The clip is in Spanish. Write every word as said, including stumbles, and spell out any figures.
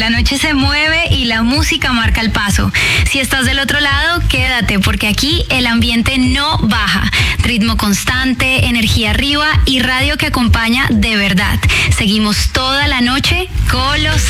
la noche se mueve y la música marca el paso. Si estás del otro lado, quédate, porque aquí el ambiente no baja. Ritmo constante, energía arriba y radio que acompaña de verdad. Seguimos toda la noche con los